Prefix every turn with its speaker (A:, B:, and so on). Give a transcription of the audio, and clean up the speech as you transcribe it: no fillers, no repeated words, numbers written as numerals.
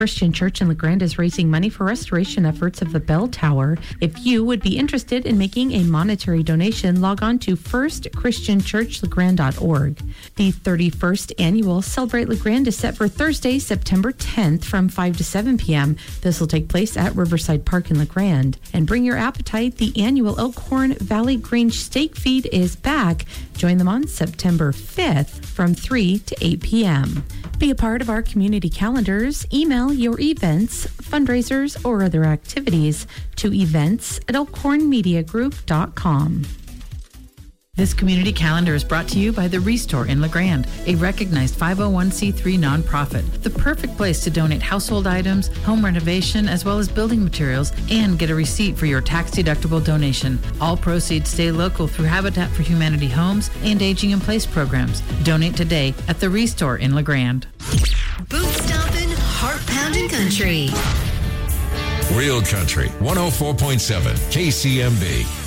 A: Christian Church in La Grande is raising money for restoration efforts of the bell tower. If you would be interested in making a monetary donation, log on to firstchristianchurchlegrand.org. The 31st annual Celebrate La Grande is set for Thursday, September 10th from 5 to 7 p.m. This will take place at Riverside Park in La Grande. And bring your appetite. The annual Elkhorn Valley Grange Steak Feed is back. Join them on September 5th from 3 to 8 p.m. Be a part of our community calendars. Email your events, fundraisers, or other activities to events@elkhornmediagroup.com.
B: This community calendar is brought to you by The Restore in La Grande, a recognized 501c3 nonprofit. The perfect place to donate household items, home renovation, as well as building materials, and get a receipt for your tax-deductible donation. All proceeds stay local through Habitat for Humanity Homes and Aging in Place programs. Donate today at The Restore in La Grande.
C: Boot-stomping, heart-pounding country.
D: Real Country 104.7 KCMB.